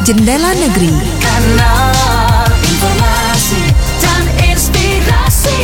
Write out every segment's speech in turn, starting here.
Jendela Negeri. Kanal informasi dan inspirasi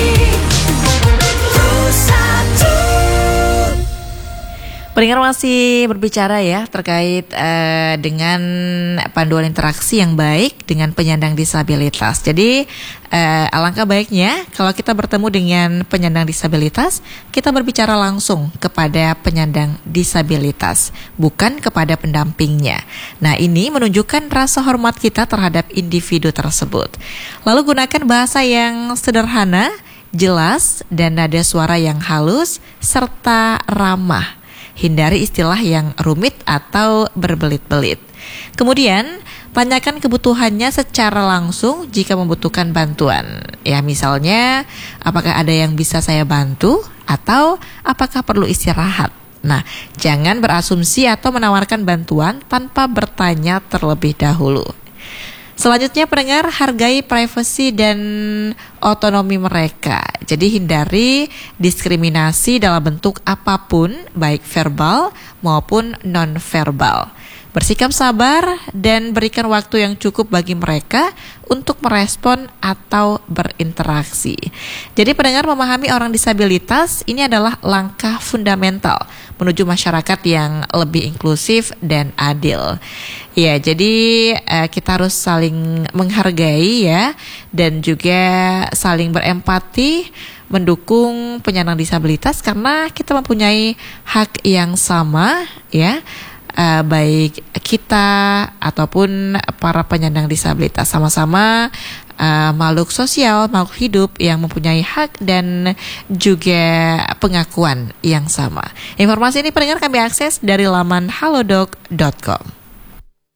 Pusat. Pendengar masih berbicara ya terkait dengan panduan interaksi yang baik dengan penyandang disabilitas. Jadi alangkah baiknya kalau kita bertemu dengan penyandang disabilitas, kita berbicara langsung kepada penyandang disabilitas, bukan kepada pendampingnya. Nah, ini menunjukkan rasa hormat kita terhadap individu tersebut. Lalu gunakan bahasa yang sederhana, jelas, dan nada suara yang halus serta ramah. Hindari istilah yang rumit atau berbelit-belit. Kemudian, tanyakan kebutuhannya secara langsung jika membutuhkan bantuan. Ya, misalnya, apakah ada yang bisa saya bantu atau apakah perlu istirahat? Nah, jangan berasumsi atau menawarkan bantuan tanpa bertanya terlebih dahulu. Selanjutnya, pendengar, hargai privasi dan otonomi mereka. Jadi hindari diskriminasi dalam bentuk apapun, baik verbal maupun non-verbal. Bersikap sabar dan berikan waktu yang cukup bagi mereka untuk merespon atau berinteraksi. Jadi pendengar, memahami orang disabilitas ini adalah langkah fundamental menuju masyarakat yang lebih inklusif dan adil. Ya, jadi kita harus saling menghargai ya, dan juga saling berempati, mendukung penyandang disabilitas karena kita mempunyai hak yang sama ya. Baik kita ataupun para penyandang disabilitas sama-sama makhluk sosial, makhluk hidup yang mempunyai hak dan juga pengakuan yang sama. Informasi ini pendengar kami akses dari laman halodoc.com.